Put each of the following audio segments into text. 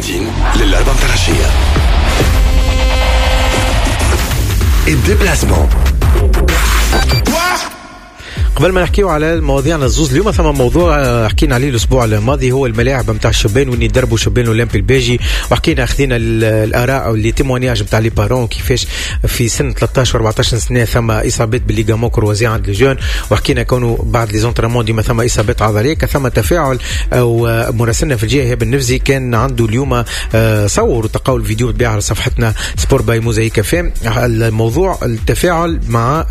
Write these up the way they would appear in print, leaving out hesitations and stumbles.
مستعدين للعبة متاع العشية. الديبلاسمون. قبل ما نحكيو على المواضيع الزوز اليوم، ثم موضوع حكينا عليه الاسبوع الماضي هو الملاعب نتاع الشبان وين يدربوا شبان الاولمبي الباجي، وحكينا اخذنا الاراء او لي تيمونياج نتاع لي بارون كيفاش في سن 13 و14 سنه ثم اصابات بالليغامون كروزي عند لي جون، وحكينا كونوا بعد لي زونطريمون ديما ثم اصابات عضليه، ثم تفاعل او مراسلنا في الجهه هبه النفزي كان عنده اليوم صور وتقاول فيديو تباع على صفحتنا سبور باي موزايك فام. الموضوع التفاعل مع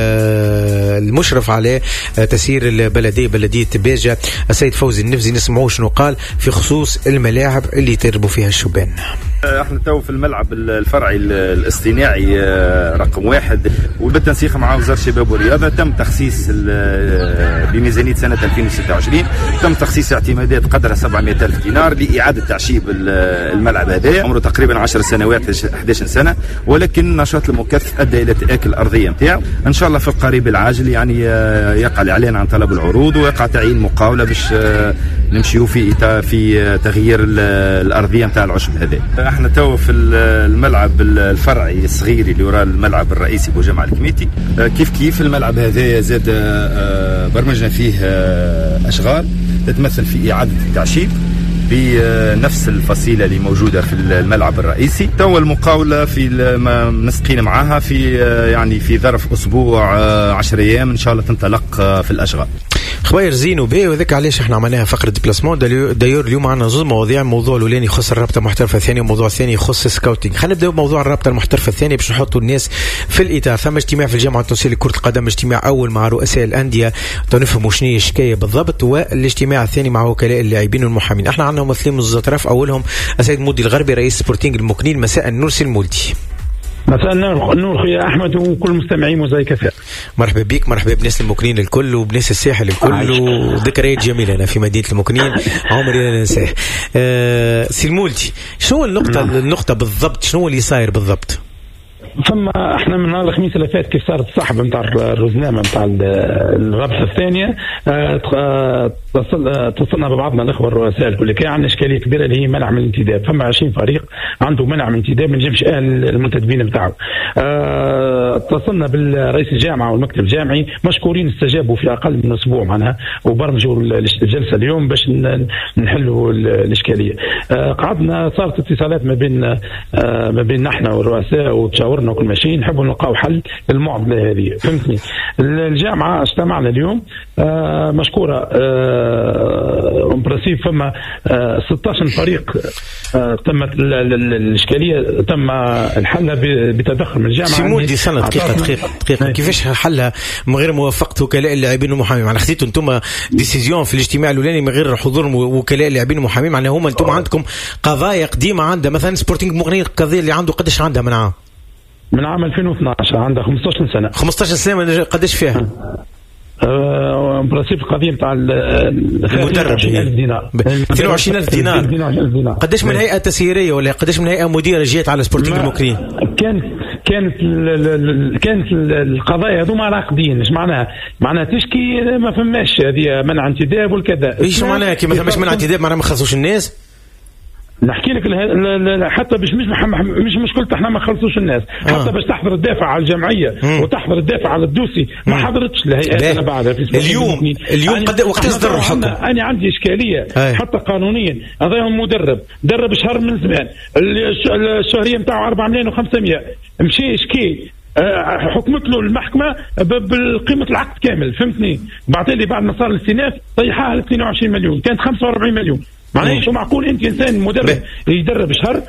المشرف على تسيير بلدية باجة السيد فوزي النفزي، نسمعوه شنو قال في خصوص الملاعب اللي تربوا فيها الشبان. احنا تو في الملعب الفرعي الاصطناعي رقم 1 وبالتنسيق مع وزارة الشباب والرياضة تم تخصيص بميزانية سنة 2026 تم تخصيص اعتمادات قدرها 700,000 دينار لإعادة تعشيب الملعب هذا. عمره تقريبا 10 سنوات 11 سنة، ولكن النشاط المكثف أدى إلى تآكل الأرضية نتاعو. إن شاء الله في القريب العاجل يعني يقع الإعلان عن طلب العروض ويقع تعيين مقاولة باش نمشيو في تغيير الأرضية نتاع العشب هذا. احنا تو في الملعب الفرعي الصغير اللي وراء الملعب الرئيسي بوجمع الكميتي. كيف الملعب هذا زاد برمجنا فيه أشغال تتمثل في إعادة التعشيب بنفس الفصيلة اللي موجودة في الملعب الرئيسي. تو المقاولة في ما نسقينا معاها في يعني في ظرف أسبوع 10 أيام إن شاء الله تنطلق في الأشغال. خبير زين وباهي، وذاك علاش احنا عملناها فقره ديبلاسمون. دايور اليوم عندنا زوج مواضيع، الموضوع الاولاني يخص الرابطه المحترفه الثانيه، والموضوع الثاني يخص السكاوتينغ. خلينا نبداو بموضوع الرابطه المحترفه الثانيه باش نحطوا الناس في الاطار. ثم اجتماع في الجامعه التونسيه لكره القدم، اجتماع اول مع رؤساء الانديه تنفهموا شنو هي الشكايه بالضبط، والاجتماع الثاني مع وكلاء اللاعبين والمحامين. احنا عندنا ممثلين من الزطرف، اولهم السيد مودي الغربي رئيس سبورتينغ المكنين. مساء النور سي المولدي. مساء النور خويا احمد وكل مستمعين موزايك فام. مرحبا بك، مرحبا بناس المكنين الكل وبناس الساحل الكل، وذكريات جميله انا في مدينه المكنين عمري لا ننساه. سي المولدي، شنو النقطه بالضبط، شنو اللي صاير بالضبط؟ ثم احنا من نهار الخميس اللي فات كيف صارت الصحبه نتاع الرزنامه نتاع الرابطه الثانيه، اتصلنا ببعضنا الاخوه الرؤساء الكل. كان عندنا اشكاليه كبيره اللي هي منع من الانتداب. فما 20 فريق عنده منع من الانتداب، ما نجمش المنتدبين نتاعو. اتصلنا بالرئيس الجامعه والمكتب الجامعي، مشكورين استجابوا في اقل من اسبوع معناها، وبرمجوا الجلسه اليوم باش نحلوا الاشكاليه. قعدنا صارت اتصالات ما بين احنا والرؤساء وتشاورنا وكل ماشي نحبوا نلقاو حل للمعضله هذه، فهمتني. الجامعه اجتمعنا اليوم مشكوره برسيب، فما 16 فريق تمت الاشكاليه تم الحل بتدخل من الجامعه. سيمولدي سنه دقيقه كيفاش حلها من غير موافقه وكلاء اللاعبين والمحامين؟ معناها خديتوا انتم ديسيزيون في الاجتماع الاولاني من غير حضور وكلاء اللاعبين والمحامين؟ معناها هما انتم عندكم قضايا قديمه عندها، مثلا سبورتينغ مغني القضيه اللي عنده قداش عندها من عام 2012 عندها 15 سنه. 15 سنه قداش فيها؟ برسيب القضيه نتاع المدرب 22,000 دينار. 22,000 دينار. قداش من هيئه تسييريه ولا قداش من هيئه مديره جات على سبورتينغ المكرين؟ كانت القضايا هذوما راقدين. مش معناها تشكي ما فماش هذه منع انتداب والكذا. ايش معناها كي ما فماش منع انتداب؟ معناها ما خلصوش الناس. نحكي لك حتى باش مش مشكلة احنا ما خلصوش الناس، حتى باش تحضر الدافع على الجمعية وتحضر الدافع على الدوسي ما حضرتش الهيئات. انا بعدها في اليوم وقت يصدر الحكم انا عندي اشكالية حتى قانونيا. هذا مدرب شهر من زمان، الشهرية نتاعو 4,500,000 مشي شكي، حكمت له المحكمة بقيمة العقد كامل، فهمتني. بعد ما صار الاستئناف طيحها ل 22 مليون، كانت 45 مليون. معناه شو معقول انت انسان مدرب يدرب شهر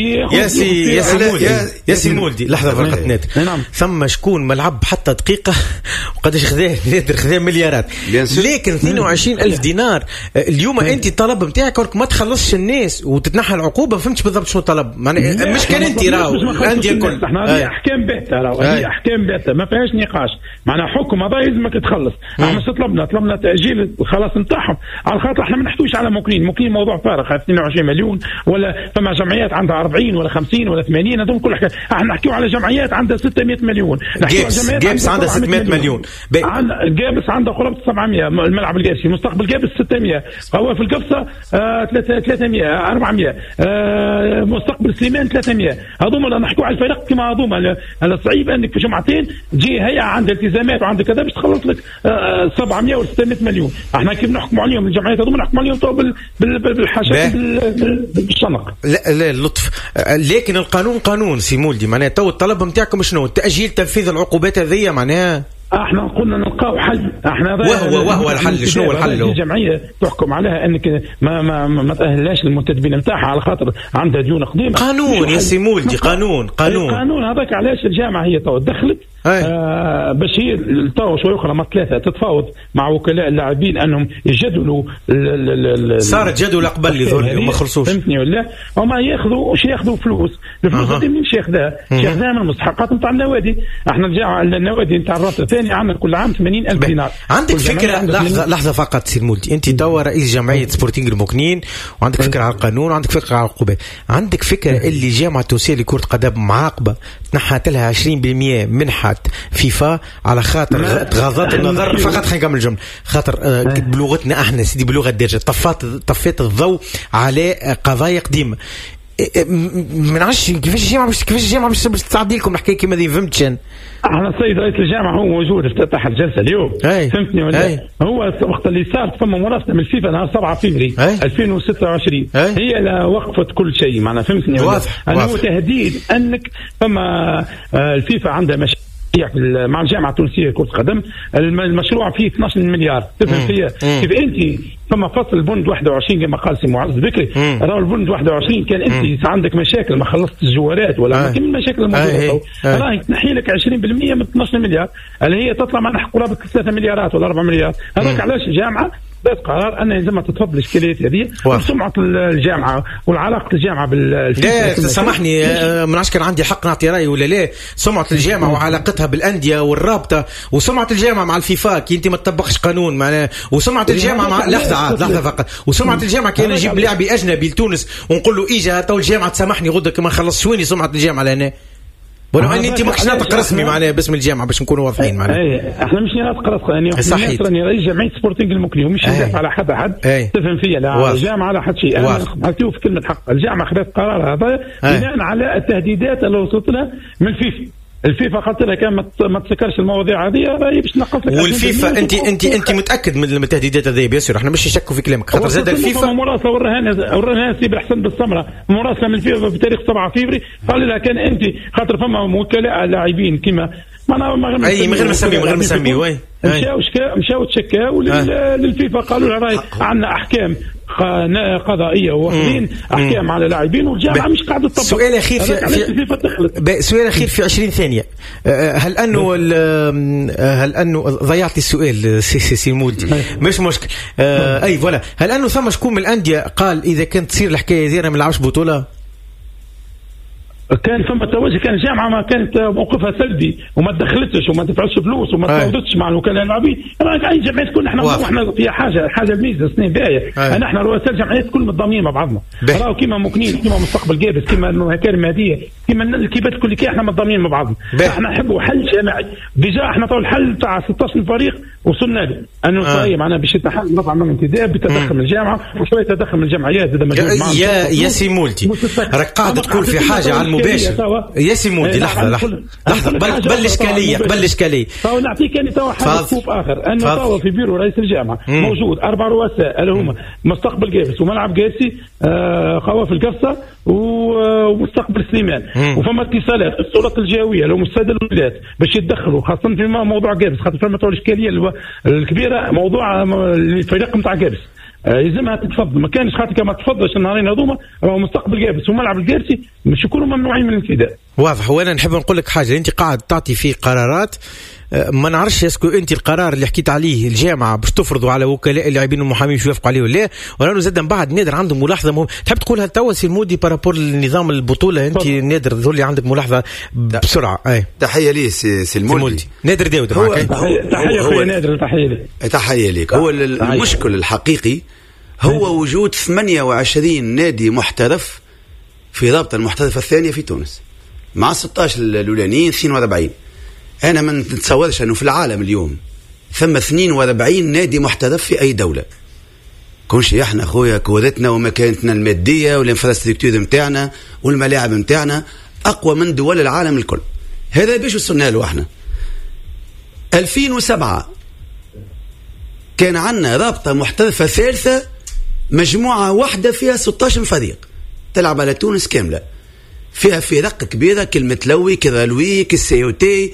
يا سي مولدي لحظه فرقت نادر. ثم شكون ملعب حتى دقيقه وقداش خذا مليارات، لكن 22,000 دينار اليوم انت الطلب نتاعك ما تخلصش الناس وتتنحى العقوبه. ما فهمتش بالضبط شنو الطلب، مش كان انت راهو الانديه الكل احنا احكام باهته، راهو هي احكام باهته ما فيهاش نقاش. معناها حكم هذا لازمك تخلص. احنا طلبنا تاجيل خلاص نتاعهم على خاطر احنا ما نحتويش على مكرين موضوع فارغ 22 مليون، ولا فما جمعيات عندها 40 ولا 50 ولا 80. هذول كل حكايه. احنا نحكيو على جمعيات عندها 600 مليون. جابس عندها 600 مليون. جابس عندها قرابه 700. الملعب القاسي مستقبل جابس 600. قواف القفصه 300 400. مستقبل سليمان 300. هذوما نحكيو على الفريق كما هذوما. صعيب انك في جمعتين تجي هيئه عندها التزامات وعندها كذا باش تخلص لك 700 ولا 600 مليون. احنا كيف نحكم عليهم الجمعيات هذوما؟ نحكم عليهم بالحاجات بالشنق. لا اللطف. لكن القانون قانون سي مولدي، معناها تو الطلب نتاعكم شنو؟ تاجيل تنفيذ العقوبات هذه معناها؟ احنا قلنا نلقاو حل. احنا وهو الحل شنو الحل؟ الجمعيه تحكم عليها انك ما تاهلهاش المنتدبين نتاعها على خاطر عندها ديون قديمه. قانون يا سي مولدي، قانون هذاك. علاش الجامعه هي تو دخلت باش هي تو شويه اخرى ما ثلاثه تتفاوض مع وكلاء اللاعبين انهم يجدولوا صارت جدول قبل يظهر وما خلصوش، فهمتني ولا؟ هما ياخذوا فلوس. الفلوس هذه من شيخ من المستحقات نتاع النوادي. احنا النوادي نتاع الرابطه الثاني عندنا كل عام 80,000 دينار. عندك فكره؟ لحظه فقط سي المولدي، انت توا رئيس جمعيه سبورتينغ المكنين وعندك فكره على القانون وعندك فكره على العقوبات. عندك فكره اللي جامعه تونسيه لكره قدم معاقبه تنحت لها 20% منحه فيفا على خاطر غضاض النظر فقط؟ خلينا نكمل الجمله. خاطر بلغتنا احنا سيدي بلغه الدارجه طفيت الضوء على قضايا قديمه. ما نعرفش كيفاش الجامعه باش تعدي لكم الحكايه كيما هذه. فهمتش انا؟ احنا السيد رئيس الجامعه هو موجود افتتح الجلسه اليوم. فهمتني ولا؟ هو وقت اللي صار فما مراسله من الفيفا نهار 7 فبراير 2026 هي لا وقفت كل شيء معنا. فهمتني ولا؟ هو تهديد انك فما الفيفا عندها مشاكل مع الجامعه التونسيه لكره القدم. المشروع فيه 12 مليار. تفهم فيها كيف انت ثم فصل البند 21 كما قال سي معز بكري. راهو البند 21 كان انت عندك مشاكل ما خلصت الجوارات ولا كل المشاكل الموجوده راهي تنحي لك 20% من 12 مليار اللي هي تطلع معنا قرابه 3 مليارات ولا 4 مليار. هذاك علاش الجامعه بدأت قرار أن لازم تتفضل الإشكاليات هذه وسمعة الجامعة والعلاقة الجامعة لا سامحني من عشان كان عندي حق نعطي رأيي ولا لا. سمعة الجامعة وعلاقتها بالأندية والرابطة وسمعة الجامعة مع الفيفا كي أنت ما تطبقش قانون معناه. وسمعة الجامعة مع لحظة فقط. وسمعة الجامعة كان نجيب لاعبي أجنبي لتونس ونقول له إيجا تو الجامعة تسامحني غدا كما خلص شويني سمعة الجامعة لهنا. ولو اني انت ماكش ناطق رسمي معناها باسم الجامعه باش نكونوا واضحين معناها. احنا مش ناطق رسمي. صحيح. راني رئيس جمعيه سبورتينغ المكني ومش ندافع على حد تفهم فيا. لا الجامعه على حد شيء. انا نعطيو في كلمه حق. الجامعه خذت قرار هذا بناء على التهديدات اللي وصلت لها من الفيفا قالت لها كان ما تسكرش المواضيع هذه راهي باش نقص لك. والفيفا انت متاكد من التهديدات هذه؟ بيسير احنا مش نشكوا في كلامك خاطر زاد الفيفا مراسله وراها سي بالحسن بالسمره مراسله من الفيفا بتاريخ 7 فبراير قال لها كان انت خاطر فما وكلاء لاعبين كما من غير ما نسمي وين مشاو تشكاو للفيفا قالوا لها راهي عندنا احكام قضائيه واخذين احكام على لاعبين والجامعه مش قاعده تطبق. سؤال اخير في 20 ثانيه. هل انه ضيعت السؤال سي مولدي مش مشكل. اي فوالا. هل انه ثم شكون من الانديه قال اذا كانت تصير الحكايه هذه ما نلعبش بطوله؟ كان فما توجه. كان الجامعه ما كانت موقفها سلبي وما دخلتش وما دفعتش فلوس وما تفاوضتش مع الوكلاء اللاعبين. اي جمعيه تكون احنا في حاجه الميزه سنين باهيه. احنا رؤساء الجمعيات كل متضامنين مع بعضنا. راهو كيما مكنين كيما مستقبل جابس كيما هكار المهديه كيما الكيبات كل احنا متضامنين مع بعضنا. احنا نحبوا حل جماعي. ديجا احنا تو الحل تاع 16 فريق وصلنا له انه صحيح معناها باش يتحل نطلع من انتداب بتدخل من الجامعه وشويه تدخل من الجمعيات. يا سي مولدي راك قاعد تقول في حاجه على المباشر يا سي مولدي. لحظه قبل الاشكاليه تو نعطيك انا تو حاجه سكوب اخر انه تو في بيرو رئيس الجامعه موجود 4 رؤساء اللي هما مستقبل جابس وملعب قاسي خواف القفصه ومستقبل سليمان. وفما اتصالات السلطات الجهويه اللي هم الساده الولايات باش يتدخلوا خاصه في موضوع جابس خاطر فما تو الاشكاليه الكبيره موضوع الفريق نتاع جابس يلزمها تتفضل. ما كانش خاطر كما تفضلش النهارين هذوما راهو مستقبل جابس وملعب القارسي مش يكونوا ممنوعين من الانفداء. واضح. وانا نحب نقول لك حاجه. انت قاعد تعطي فيه قرارات ما نعرفش اسكو انت القرار اللي حكيت عليه الجامعه باش تفرضوا على وكلاء اللاعبين والمحامين باش يوافقوا عليه ولا ولا زاد من بعد نادر عنده ملاحظه مهم تحب تقولها توا سي المودي بارابور لنظام البطوله؟ انت نادر ذولي عندك ملاحظه بسرعه. تحيه لي سي المولدي. نادر داود معك. تحيه نادر. تحيه لك. هو المشكل الحقيقي هو وجود 28 نادي محترف في رابطة المحترفة الثانية في تونس مع 16 الأولانيين 42. أنا ما نتصورش أنه في العالم اليوم ثم 42 نادي محترف في أي دولة. كونش احنا أخويا كورتنا ومكانتنا المادية والانفراستركتور متاعنا والملاعب متاعنا أقوى من دول العالم الكل. هذا باش وصلنا له احنا. 2007 كان عندنا رابطة محترفة ثالثة، مجموعة واحدة فيها 16 فريق تلعب على تونس كاملة، فيها فرق كبيرة كالمتلوي كالرالوي كالسيوتي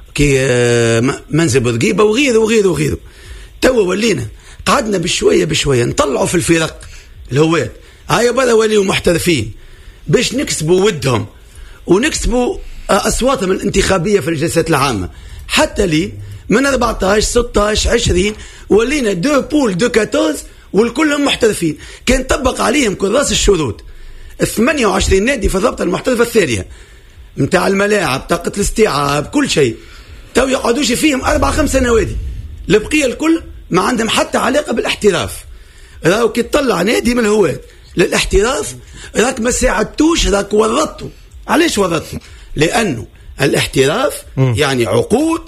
كمنزل بورقيبة وغيره وغيره وغيره. توا ولينا قعدنا بشوية نطلعوا في الفرق الهوات هاي برا وليوا محترفين باش نكسبوا ودهم ونكسبوا أصواتهم الانتخابية في الجلسات العامة. حتى لي من 14 16 20 ولينا 2 بول 2 14 والكلهم محترفين. كان طبق عليهم كراس الشروط 28 نادي في الرابطة المحترفة الثانية متاع الملاعب طاقة الاستيعاب كل شيء. تو يقعدوش فيهم 4-5 نوادي، البقية الكل ما عندهم حتى علاقة بالاحتراف. راهو كي تطلع نادي من الهواة للاحتراف راك ما ساعدتوش، راك ورطته. علاش ورطته؟ لأنه الاحتراف يعني عقود،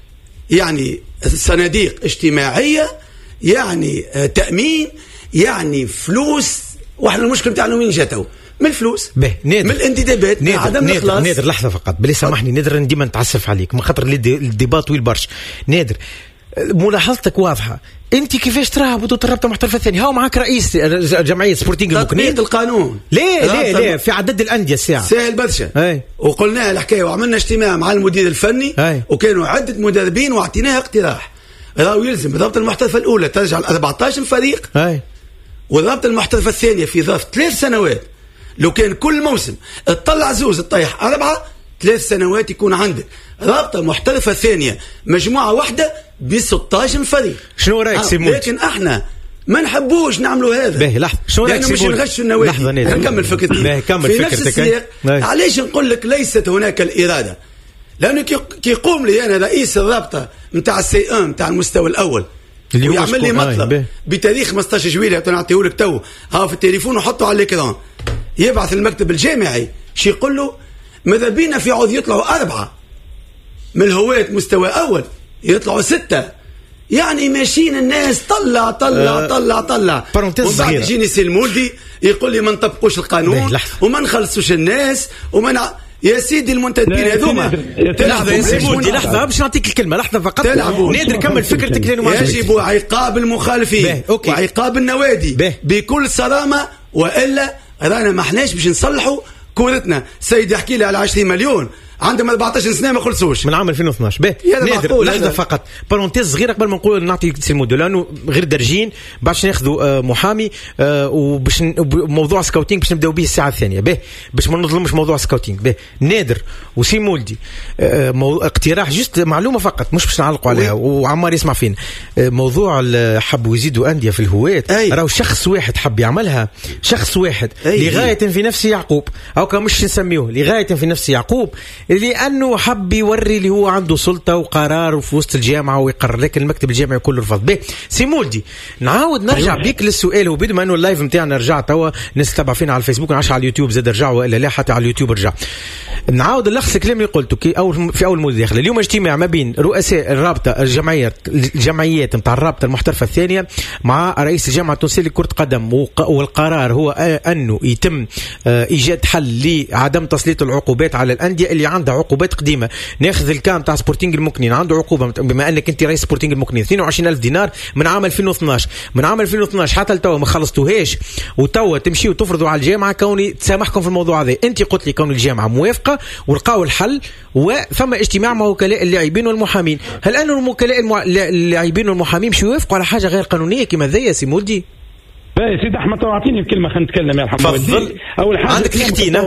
يعني صناديق اجتماعية، يعني تأمين، يعني فلوس. واحد المشكلة بتاعنا وين جاتو؟ من الفلوس، من الانتدابات، عدم الإخلاص. نادر لحظة فقط بلي سامحني نادر، ديما نتعسف عليك من خاطر الديبات ويل برش. نادر ملاحظتك واضحة، انت كيفاش تراها بطولة الرابطة المحترفة الثانية؟ هاو معك رئيس جمعية سبورتينغ المكنين. تطبيق القانون ليه في عدد الأندية الساعة سهل برشا. وقلنا الحكاية وعملنا اجتماع مع المدير الفني وكانوا عدة مدربين واعطيناه اقتراح. راهو يلزم الرابطة المحترفة الأولى ترجع ل 14 فريق والرابطة المحترفة الثانية في ظرف 3 سنوات لو كان كل موسم تطلع زوز تطيح 4 3 سنوات يكون عندك رابطة محترفة ثانية مجموعة واحدة ب 16 فريق. شنو رايك سيمون؟ لكن احنا ما نحبوش نعملوا هذا. باهي لحظة، شنو رايك سيمون؟ مش نغشوا النوادي. لحظة نكمل فكرتي. في نفس السياق علاش نقول لك ليست هناك الإرادة؟ لأنه كي يقوم لي أنا رئيس الرابطة متاع السي ان متاع المستوى الأول ويعمل لي مطلب بتاريخ 15 جويلية نعطيه لك تو ها في التليفون وحطه على الإكران، يبعث المكتب الجامعي شي يقول له ماذا بينا في عود يطلعوا 4 من الهواة مستوى أول يطلعوا 6، يعني ماشيين الناس طلع وبعد يجيني سي المولدي يقول لي ما نطبقوش القانون وما نخلصوش الناس يا سيدي المنتدبين هذوما. لحظة يا سيدي لحظة باش نعطيك الكلمة لحظة فقط. نادر كمل فكرتك لأنه يجب عقاب المخالفين وعقاب النوادي بكل صرامة، وإلا رانا ما احناش باش نصلحوا كورتنا. سيدي يحكي لي على 20 مليون عندهم 14 سنة ما خلصوش من عام 2012. نادر لحظة فقط بارونتيز صغيرة قبل ما نقول نعطي سيمودو لأنه غير درجين باش ناخذوا محامي وباش موضوع سكاوتينج باش نبداو به الساعة الثانية باش ما نظلمش موضوع سكاوتينج. نادر وسيمولدي اقتراح جست معلومة فقط مش باش نعلقوا عليها وعمار يسمع فين. موضوع حبوا يزيدوا أندية في الهواة راهو شخص واحد حب يعملها، شخص واحد لغاية في نفسه يعقوب أو كمش نسميه لغاية في نفسه يعقوب لأنه حب يوري اللي هو عنده سلطة وقرار في وسط الجامعة ويقرر، لكن المكتب الجامعي كله رفض. سيمولدي نعاود نرجع بيك للسؤال، وبما أنه اللايف متاعنا رجع توا الناس تتابع فينا على الفيسبوك نعش على اليوتيوب زاد رجعوا وإلا لا حتى على اليوتيوب رجع. نعاود اللخص الكلام اللي قلته في أول مداخلة. اليوم اجتماع ما بين رؤساء الرابطة الجمعيات متاع الرابطة المحترفة الثانية مع رئيس الجامعة التونسية لكرة قدم، والقرار هو أنه يتم إيجاد حل لعدم تسليط العقوبات على الأندية اللي عندها عقوبات قديمة. ناخذ الكام تاع سبورتينغ المكنين عنده عقوبة بما أنك أنت رئيس سبورتينغ المكنين 22,000 دينار من عام 2012 من عام 2012 حتى لتوا ما خلصتوهاش، وتوا تمشي وتفرضوا على الجامعة كوني تسامحكم في الموضوع هذا. أنت قلت لي كون الجامعة موافقة ولقاو الحل وثم اجتماع مع وكلاء اللاعبين والمحامين. هل أن الوكلاء اللاعبين والمحامين مش يوافقوا على حاجة غير قانونية كما ذي يا سيمولدي؟ يا سيدي احمد اعطيني الكلمه خلينا نتكلم يا محمد. تفضل. اول حاجه عندك دقيقتين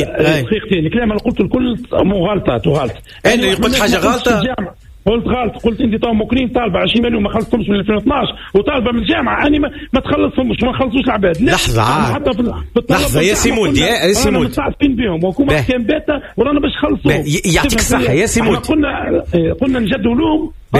الكلام اللي قلت الكل مو غلطه. انا قلت حاجه غلطه، قلت غلط. قلت انت تو مكرين طالبه 20 مليون ما خلصتهمش من 2012 وطالبه من الجامعه اني ما تخلصهمش ما خلصوش العباد. لحظه حتى في لحظه يا سيمولدي يا سيمولدي متعاطفين بهم وكما كان باتا ورانا باش نخلصوا. يعطيك الصحه يا سيمولدي. قلنا نجدوا لهم فقط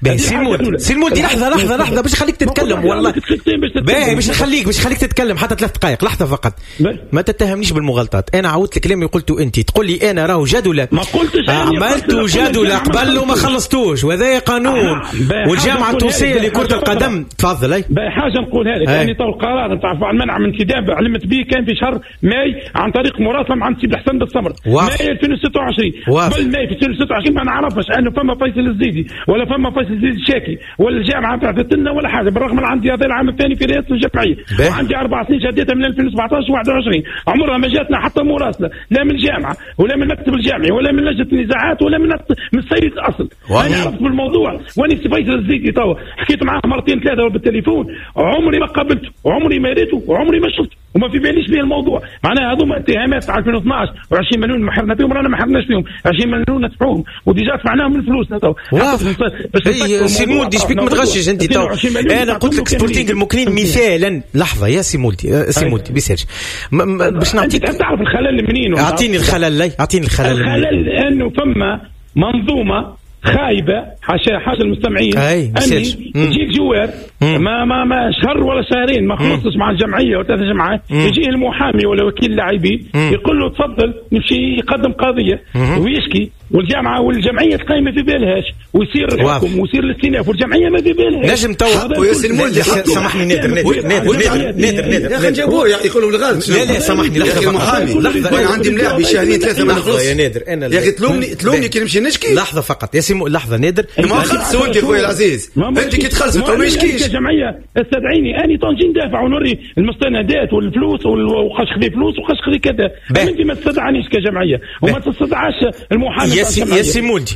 سي المولدي لحظه باش نخليك تتكلم والله باهي باش نخليك تتكلم حتى 3 دقائق. لحظه فقط ما تتهمنيش بالمغالطات. انا عاودت الكلام اللي قلته انت تقول لي انا راهو جدول ما قلتش عملتوا جدول قبل وما خلصتوش وهذا قانون والجامعه التونسيه لكره القدم. تفضل. اي حاجه نقولها لك يعني تو القرار نتاع المنع من انتداب علمت به كان في شهر ماي عن طريق مراسله مع سيدي حسن بالصمر ماي 2026. قبل ماي في 2026 ما نعرفش انه فما فيصل الزيدي ولا فما فيصل الزيدي الشاكي ولا الجامعه بعثت لنا ولا حاجه، بالرغم من عندي هذا العام الثاني في رئاسه الجمعيه وعندي 4 سنين شديتها من 2017 و21 عمرها ما جاتنا حتى مراسله لا من الجامعه ولا من المكتب الجامعي ولا من لجنه النزاعات ولا من السيد الاصل. انا عرفت بالموضوع واني فيصل الزيدي توا حكيت معاه مرتين 3 بالتليفون، عمري ما قابلته وعمري ما ريته وعمري ما شفته وما في باليش به الموضوع. معناها هذوما اتهامات على 2012 و20 مليون ما حرنا فيهم، رانا ما حرناش فيهم 20 مليون ندفعوهم وديجا دفعناهم من فلوسنا تو. سي مولدي شبيك متغشش انت تو. انا قلت لك سبورتينغ المكرين مثالا. لحظه يا سي مولدي بيسيرش باش نعطيك تعرف الخلل منين. اعطيني الخلل الخلل انه فما منظومه خايبه حاشا المستمعين اني يجيك جوار ما شهر ولا شهرين ما خلصش مع الجمعيه و3 جمعات يجيه المحامي ولا وكيل لاعبين يقول له تفضل نمشي يقدم قضيه ويشكي والجامعه والجمعيه قايمه في بالهاش ويصير الحكم ويصير الاستئناف والجمعيه ما في بالهاش. نجم تو وياسر المولدي سامحني نادر يا اخي جابوه يقولوا بالغلط. لا سامحني لحظه انا عندي ملاعب شهرين 3 ما نخلص يا نادر. انا يا اخي تلومني كي نمشي نشكي. لحظه فقط يا لحظه نادر ما خلص ولدي اخويا العزيز انت كي تخلص تو ما يشكيش. الجمعيه استدعيني اني طنجي ندافع ونوري المستندات والفلوس وخاش خذي فلوس وخاش خذي كذا. انت ما تستدعنيش كجمعيه وما تستدعاش المحامي يا سي مولدي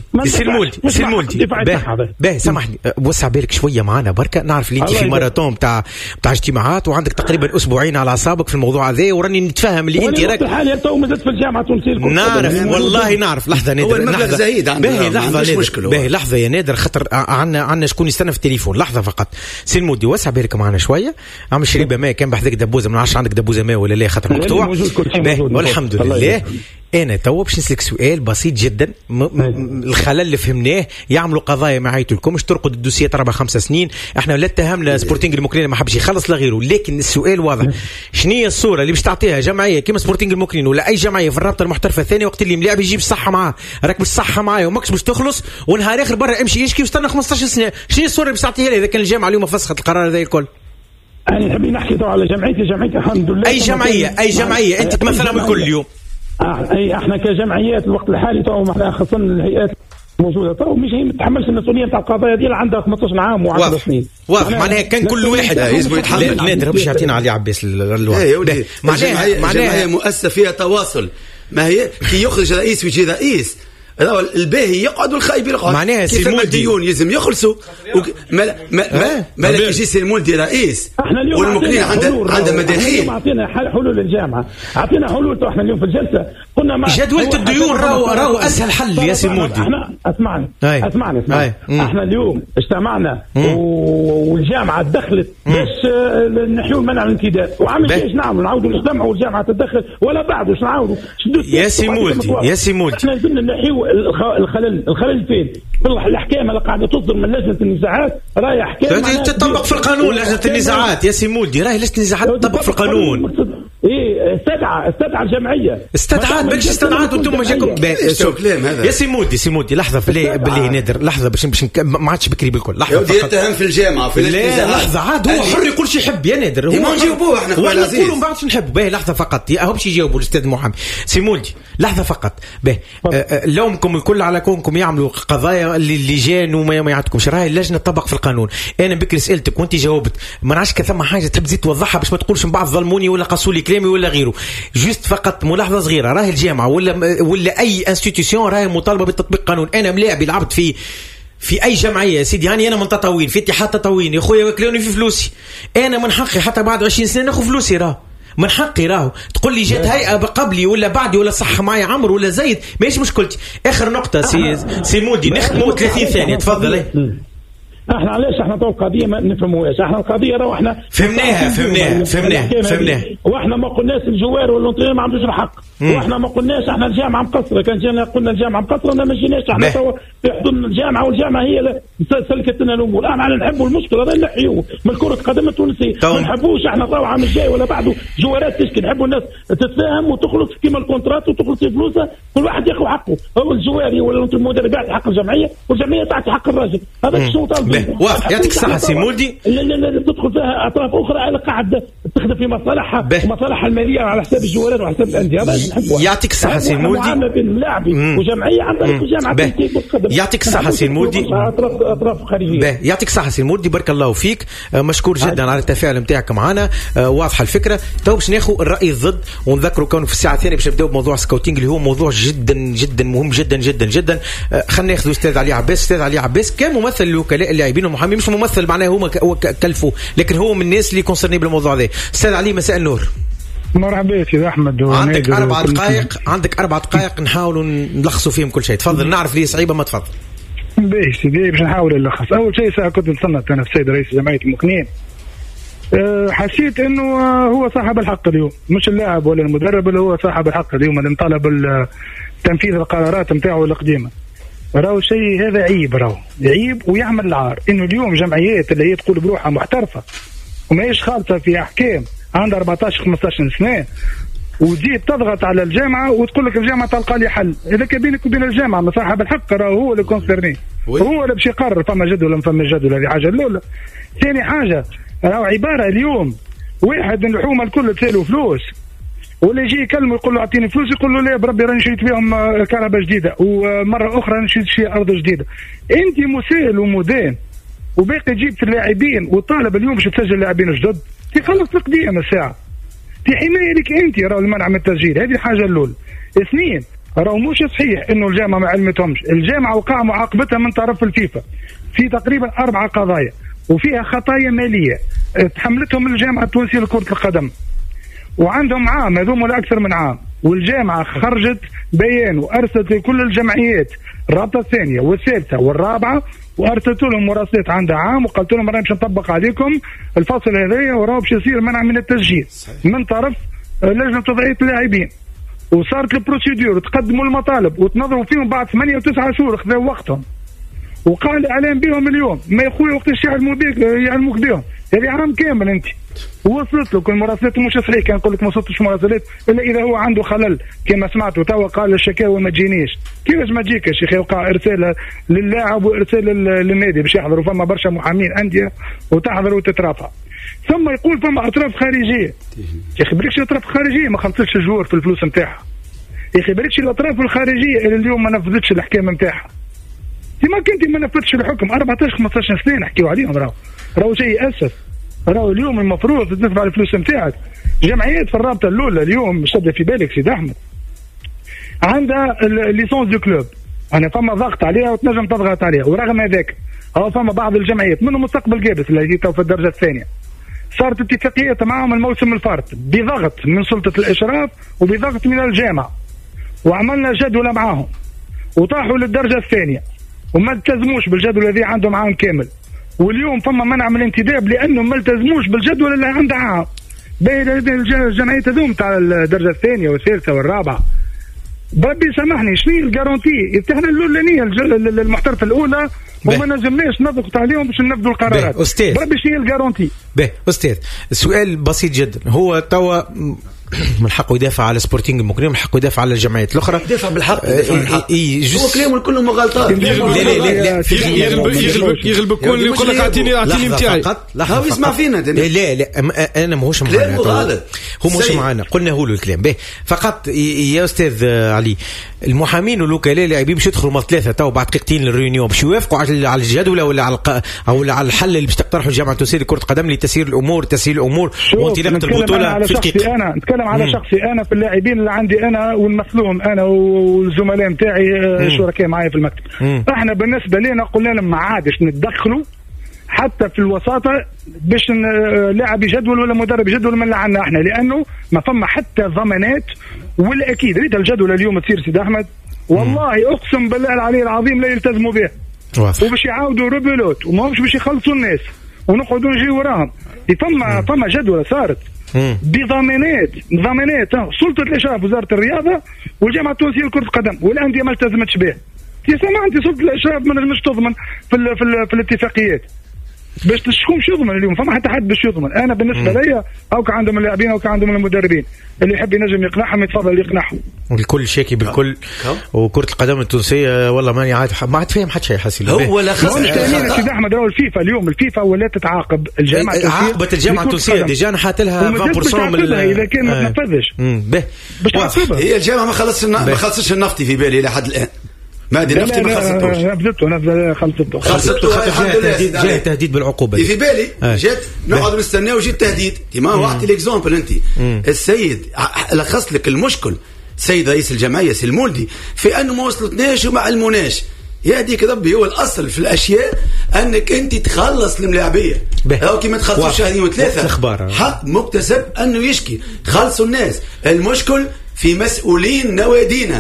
باهي سامحني وسع بالك شويه معنا بركه. نعرف اللي انت في ماراثون بتاع اجتماعات وعندك تقريبا اسبوعين على اعصابك في الموضوع هذا وراني نتفاهم اللي انت راك حاليا تو مازلت في الجامعه التونسيه. نعرف والله نعرف. لحظه نادر لحظه زهيد باهي لحظه يا نادر خاطر عندنا شكون يستنى في التليفون. لحظه فقط سي المولدي وسع بالك معنا شويه. عم شريبه ماء كان بحذاك دبوزه ما نعرفش عندك دبوزه ماء ولا لا خاطر مقطوع. والحمد لله. انا تو باش نسلك سؤال بسيط جدا. الخلل اللي فهمناه يعملوا قضايا ما عيطولكمش ترقد الدوسيه 4-5 سنين. احنا لا اتهمنا سبورتينغ المكرين ما حبش يخلص لغيره، لكن السؤال واضح. شنو هي الصوره اللي باش تعطيها جمعيه كيما سبورتينغ المكرين ولا اي جمعيه في الرابطه المحترفه الثانيه وقت اللي ملاعب يجيب الصحه معاه راك باش صحه معايا وماكش باش تخلص ونهار اخر برا امشي يشكي واستنى 15 سنه. شنو هي الصوره اللي باش تعطيها لي اذا كان الجامعه اليوم فسخت القرار هذا الكل؟ انا نحب نحكي على جمعيتي الحمد لله. اي جمعيه انت تمثلها الكل اليوم. احنا كجمعيات الوقت الحالي تو احنا خاصه الهيئات موجوده تو مش هي متحملش المسؤوليه تاع القضايا ديال عندها 15 عام و10 سنين. واضح معناها كان كل واحد يجب يتحمل. نادر باش يعطينا علي عباس الواحد. معناها مؤسسه فيها تواصل. ما هي كي يخرج رئيس ويجي رئيس الباهي يقعد والخايب يقعد. معناها سي المولديون يلزم يخلصوا ما يجي سي المولدي رئيس والمكرين عنده مداخيل. اعطينا حلول للجامعه اعطينا حلول. احنا اليوم في الجلسه قلنا جدولة الديون راهو اسهل حل يا سي المولدي. احنا اسمعني احنا اليوم اجتمعنا والجامعه دخلت باش نحيوا المنع من الانتداب وعمل ايش نعمل نعاودوا نجتمعوا والجامعه تدخل ولا بعد واش نعاودوا يا سي مولدي احنا لازمنا نحيوا الخلل فين في الاحكام اللي قاعده تصدر من لجنه النزاعات. راهي احكام تطبق في القانون. لجنه النزاعات يا سي مولدي راهي لجنه النزاعات تطبق في القانون. ايه استدعى الجمعيه استدعت بالش استدعت وانتم جاكم كلام هذا. يا سي مولدي لحظه بالله نادر لحظه باش ما عادش بكري بالكل. لحظه يتهم في الجامعه في لحظه عاد هو حر يقول شي يحب يا نادر. هو ما نجاوبوه احنا خويا العزيز نقولوا ما عادش نحب. باهي لحظه فقط هو باش يجاوبوا الاستاذ محمد. سي مولدي لحظه فقط. باهي لومكم الكل على كونكم يعملوا قضايا اللجان وما يعطكمش. راهي اللجنه تطبق في القانون. انا بكري سالتك وانت جاوبت ما نعرفش كثم حاجه تحب تزيد توضحها باش ما تقولش من بعض ظلموني ولا قصوا لي كلامي ولا غيره. جوست فقط ملاحظه صغيره. راهي الجامعه ولا اي انستيتيوشن راهي مطالبه بتطبيق قانون. انا ملاعبي لعبت في اي جمعيه يا سيدي يعني انا من تطاوين في اتحاد تطاوين يا خويا وكلوني في فلوسي. انا من حقي حتى بعد 20 سنه ناخذ فلوسي. من حقي تقول لي جات هيئه قبلي ولا بعدي ولا صح معايا عمرو ولا زايد ماشي مشكلتي. اخر نقطه سي مولدي نختموا 30 ثانيه تفضل. احنا علاش احنا تو القضيه ما نفهموهاش. احنا القضيه راهو احنا فهمناها واحنا ما قلناش الجوار والانطريه ما عندوش الحق، واحنا ما قلناش احنا الجامعه مقصره. كان جينا قلنا الجامعه مقصره انا ما جيناش احنا تو في حضن الجامعه، والجامعه هي اللي سلكت لنا الامور. احنا نحبوا المشكله هذا نحيوه من كره القدم التونسيه، ما نحبوش احنا تو عام الجاي ولا بعده جوارات تشكي. نحبوا الناس تتفاهم وتخلص كيما الكونترات وتخلص فلوسها، كل واحد ياخذ حقه. هو الجواري ولا المدرب يعطي حق الجمعيه والجمعيه تعطي حق الراجل. هذا شنو طالب. يعطيك الصحه سي مولدي. لا تدخل فيها اطراف اخرى على قاعد تخدم في مصالحها الماليه على حساب الجوارات وعلى حساب الانديه. يعطيك الصحه سي مولدي. اللاعب وجمعيه عن طريق الجامعه. يعطيك الصحه سي مولدي. اطراف خارجيه. يعطيك الصحه سي مولدي، بارك الله فيك. مشكور جدا على التفاعل نتاعك معنا. واضحه الفكره. تو باش ناخذ الراي الضد ونذكروا كونه في الساعه الثانيه باش نبداو بموضوع سكاوتينج اللي هو موضوع جدا جدا مهم جدا جدا جدا. خلينا ناخذ استاذ علي عباس. استاذ علي عباس كممثل لوكلاء اللاعبين والمحامين، مش ممثل معناه هو كلفه، لكن هو من الناس اللي كونسرني بالموضوع هذا. استاذ علي مساء النور. مرحبا بك يا احمد. عندك 4 دقائق نحاولوا نلخصوا فيهم كل شيء. تفضل. نعرف لي صعيبه ما تفضل. باهي سيدي باش نحاول نلخص. اول شيء ساعه كنت نصنت انا في السيد رئيس جمعيه المقنين، حسيت انه هو صاحب الحق اليوم، مش اللاعب ولا المدرب اللي هو صاحب الحق اليوم اللي مطالب تنفيذ القرارات نتاعو القديمه. راهو شيء هذا عيب، راهو عيب ويعمل العار انه اليوم جمعيات اللي هي تقول بروحها محترفه وما هيش خالصه في احكام عندها 14-15 سنه وتجي تضغط على الجامعه وتقول لك الجامعه تلقى لي حل. اذا بينك وبين الجامعه ما صاحب الحق راهو هو اللي كونسيرني، هو اللي باش يقرر فما جدول ولا ما فما جدول. هذه حاجه الاولى. ثاني حاجه راهو عباره اليوم واحد من الحومه الكل تسالوا فلوس ولا يجي يكلمه يقول له اعطيني فلوس، يقول له لا بربي راني شريت بهم كهرباء جديده ومره اخرى راني شريت شي ارض جديده. انت مسائل ومدان وباقي جبت اللاعبين وطالب اليوم باش تسجل لاعبين جدد، تخلص القضيه الساعه حمايه لك انت. راهو المنع من التسجيل هذه الحاجه الاولى. اثنين راهو مش صحيح انه الجامعه ما علمتهمش. الجامعه وقع معاقبتها من طرف الفيفا في تقريبا 4 قضايا وفيها خطايا ماليه تحملتهم الجامعه التونسيه لكره القدم، وعندهم عام هذوم ولا اكثر من عام. والجامعه خرجت بيان وارسلت لكل الجمعيات الرابطه الثانيه والثالثه والرابعه وارسلت لهم مراسلات عندها عام وقلت لهم رانا باش نطبق عليكم الفصل هذايا وراه باش يصير منع من التسجيل من طرف لجنه تضعيف اللاعبين. وصارت البروسيدور تقدموا المطالب وتنظروا فيهم بعد 8 و9 شهور خذوا وقتهم، وقال الاعلام بهم اليوم ما يا خويا وقت يعلموك بهم. هذه عام كامل انت وصلت له كل مراسلات مش صحيح. كان نقول لك ما وصلتش مراسلات الا اذا هو عنده خلل كما سمعتوا توا قال الشكاوى ما تجينيش. كيفاش ما تجيك يا شيخ؟ يوقع ارسال للاعب وارسال للنادي باش يحضروا. فما برشا محامين انديه وتحضر وتترافع. ثم يقول فما اطراف خارجيه. يا اخي بريكش الاطراف الخارجيه ما خلصتش الجوار في الفلوس نتاعها. يا اخي بريكش الاطراف الخارجيه اللي اليوم ما نفذتش الاحكام نتاعها. ما كنت ما نفذتش الحكم 14-15 سنه نحكيو عليهم. راهو شيء يأسف. راهو اليوم المفروض تدفع الفلوس نتاعك. جمعيات في الرابطه الاولى اليوم شد في بالك سيد احمد عندها الليسونس دو كلوب، انا فما ضغط عليها وتنجم تضغط عليها. ورغم هذاك فما بعض الجمعيات منهم مستقبل جابس اللي هي في الدرجه الثانيه صارت اتفاقيات معهم الموسم الفارط بضغط من سلطه الاشراف وبضغط من الجامعه، وعملنا جدول معاهم وطاحوا للدرجه الثانيه وما التزموش بالجدول الذي عندهم عام كامل. واليوم فما منع من الانتداب لانه ما التزموش بالجدول اللي عنده عام. بين الجمعيات هذوم تاع الدرجه الثانيه والثالثه والرابعه بربي سامحني شنو الجارونتي؟ احنا الاولانيه المحترفه الاولى وما نجمناش نضغط عليهم باش ننفذوا القرارات. بربي شنو الجارونتي؟ استاذ السؤال بسيط جدا. هو توا من حقه يدافع على سبورتينغ المقنين، من حقه يدافع على الجمعيات الاخرى. يدافع بالحق. هو كلامه كله مغالطات. لا يغلبك كل اللي يقول لك اعطيني نتاعي. هو يسمع فينا. لا انا ماهوش معنا. هو مش معنا قلنا له الكلام به فقط. يا استاذ علي المحامين والوكلاء اللاعبين باش يدخلوا ثلاثه تو بعد دقيقتين للريونيون باش يوافقوا على الجدول ولا على الحل اللي باش تقترحه الجامعه التونسيه لكره القدم لتسيير الامور وانطلاقه البطوله في دقيقه. انا نتكلم على شخصي انا في اللاعبين اللي عندي انا والمسلوم انا والزملاء نتاعي شركاء معايا في المكتب. احنا بالنسبه لنا قلنا لهم ما عادش نتدخلوا حتى في الوساطه باش لاعب جدول ولا مدرب جدول من لعنا احنا، لانه ما فما حتى ضمانات. والاكيد ريت الجدول اليوم تصير سيد احمد والله اقسم بالله العلي العظيم لا يلتزموا به. وباش يعاودوا روبولوت وما همش باش يخلصوا الناس ونقعدوا نجي وراهم. فما جدوله صارت بضمانات سلطه الاشراف وزاره الرياضه والجامعه التونسيه لكره القدم والانديه ما التزمتش به. سمع انت سلطه الاشراف ما نجمش تضمن في الاتفاقيات باش شكون يضمن اليوم؟ فما حتى حد باش يضمن. انا بالنسبه لي او كان عندهم اللاعبين او كان عندهم المدربين اللي يحب ينجم يقنعهم يتفضل يقنعهم. الكل شاكي بالكل وكره القدم التونسيه والله ماني عاد ما عاد فاهم حتى شيء حاسس هو لا خاص سيدي احمد. راهو الفيفا ولا تتعاقب الجامعه التونسيه عاقبت الجامعه التونسيه ديجا نحات لها 20% من اذا كان ما تنفذش باش هي الجامعه ما خلصتش النفطي في بالي لحد الان. ما ادري نفتي ما خلصته الحمد لله. جاء تهديد بالعقوبه في بالي جات نقعد نستناو وجي التهديد. ما هو اعطي ليكزامبل انت السيد لخص لك المشكل السيد رئيس الجمعيه سي المولدي في انه ما وصلتناش وما علموناش. يا ديك ربي هو الاصل في الاشياء انك انت تخلص الملاعبيه او كي ما تخلصوش شهرين وثلاثه حق مكتسب انه يشكي. خلصوا الناس. المشكل في مسؤولين نوادينا